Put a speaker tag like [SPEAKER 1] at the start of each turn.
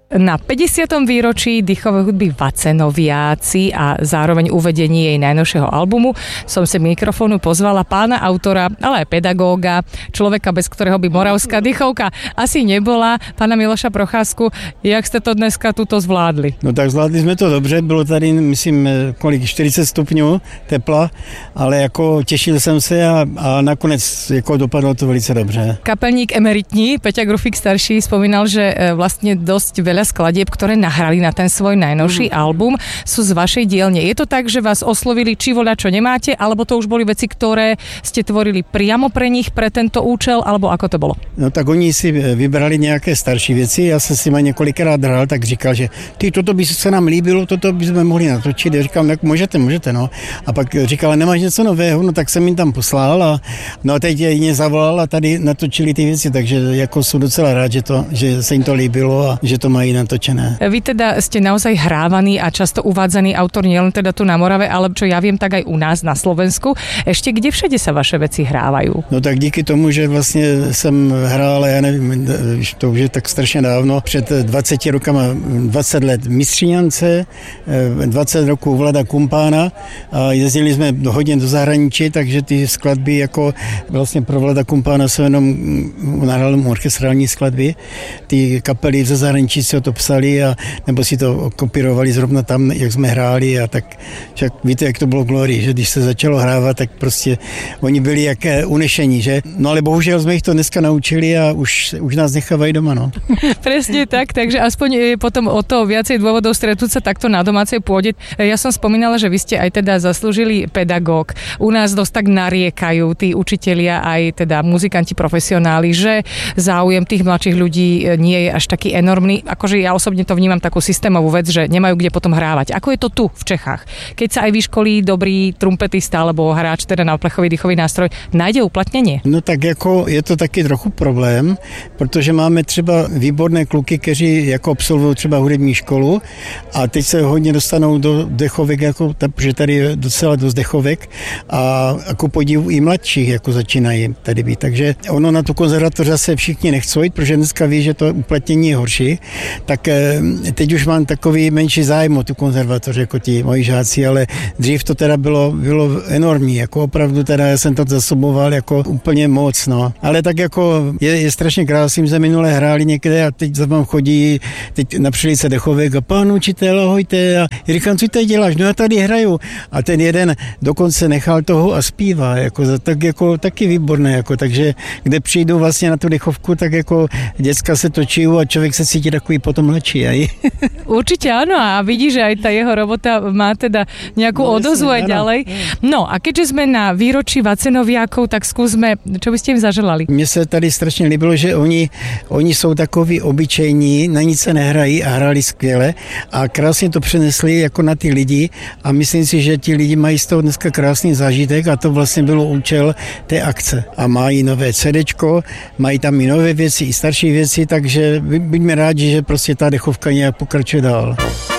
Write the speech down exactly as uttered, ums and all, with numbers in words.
[SPEAKER 1] Na päťdesiatom výročí dýchovej hudby Vacenoviáci a zároveň uvedení jej najnovšieho albumu som si mikrofónu pozvala pána autora, ale aj pedagóga, človeka, bez ktorého by moravská dýchovka asi nebola, pána Miloša Procházku. Jak ste to dneska tuto zvládli?
[SPEAKER 2] No tak zvládli jsme to dobře, bylo tady, myslím, kolik, čtyřicet stupňů tepla, ale jako těšil jsem se a, a nakonec jako dopadlo to velice dobře.
[SPEAKER 1] Kapelník emeritní Peťa Grufík starší spomínal, že vlastne dosť veľa skladieb, ktoré nahrali na ten svoj najnovší mm. album, sú z vašej dielne. Je to tak, že vás oslovili, či voľa čo nemáte, alebo to už boli veci, ktoré ste tvorili priamo pre nich, pre tento účel, alebo ako to bolo?
[SPEAKER 2] No tak oni si vybrali nějaké starší věci, já jsem si ma několikrát hrál, tak říkal, že ty, toto by se nám líbilo, toto by jsme mohli natočit. Já říkám, tak můžete, můžete, no. A pak říkal, nemáš něco nového, no tak jsem jim tam poslal a no a teď je zavolal a tady natočili ty věci, takže jako jsou docela rád, že, to, že se jim to líbilo a že to mají natočené.
[SPEAKER 1] Vy teda ste naozaj hrávaný a často uvádzaný autor nielen teda tu na Morave, ale čo ja viem, tak aj u nás na Slovensku. Ešte kde všade sa vaše veci hrávajú?
[SPEAKER 2] No tak díky tomu, že vlastně jsem hrál, já nevím, to už je tak strašně dávno, před dvaceti rokama, dvacet let Mistříňance, dvacet roků Vlada Kumpána a jezdili jsme hodně do zahraničí, takže ty skladby jako vlastně pro Vlada Kumpána jsou jenom nahrál orchestrální skladby. Ty kapely ze zahraničí si to psali a nebo si to kopírovali zrovna tam, jak jsme hráli a tak však víte, jak to bylo Glory, že když se začalo hrávat, tak prostě oni byli jak unešení, že? No ale bohužel jsme ich to dneska naučili a už, už nás nechávají doma, no.
[SPEAKER 1] Presne tak, takže aspoň je potom o to viacej dôvodov stretnúť sa takto na domácej pôde. Ja som spomínala, že vy ste aj teda zaslúžili pedagóg. U nás dosť tak nariekajú tí učitelia aj teda muzikanti profesionáli, že záujem tých mladších ľudí nie je až taký enormný. Akože ja osobne to vnímam takú systémovú vec, že nemajú kde potom hrávať. Ako je to tu v Čechách? Keď sa aj vyškolí dobrý trumpetista alebo hráč teda na plechový dýchový nástroj, nájde uplatnění?
[SPEAKER 2] No tak jako je to taky trochu problém, protože máme třeba výborné kluky, kteří jako absolvují třeba hudební školu a teď se hodně dostanou do dechovek, jako, protože tady je docela dost dechovek a jako podivu i mladších jako začínají tady být. Takže ono na tu konzervatoř zase všichni nechcou jít, protože dneska ví, že to uplatnění je horší, tak teď už mám takový menší zájem o tu konzervatoř jako ti moji žáci, ale dřív to teda bylo, bylo enormní, jako opravdu teda já jsem to zasoboval jako úplně moc, no. Ale tak jako je, je strašně krásný, že minule hráli někde a teď za vám chodí, teď na přilice dechovek a pán učitel, ahojte a říkám, co tady děláš? No já tady hraju. A ten jeden dokonce nechal toho a zpívá, jako, tak jako taky výborné, jako, takže kde přijdu vlastně na tu dechovku, tak jako děcka se točí a člověk se cítí takový potom mladší. Aj.
[SPEAKER 1] Určite áno a vidí, že aj tá jeho robota má teda nejakú no, odozvu aj ďalej. No a keďže sme na výročí Vacenoviákov, tak skúsme, čo by ste im zaželali?
[SPEAKER 2] Mně se tady strašně líbilo, že oni, oni jsou takový obyčejní, na nic se nehrají a hráli skvěle a krásně to přenesli jako na ty lidi a myslím si, že ti lidi mají z toho dneska krásný zážitek a to vlastně bylo účel té akce. A mají nové CDčko, mají tam i nové věci, i starší věci, takže buďme rádi, že prostě ta dechovka nějak pokračuje dál.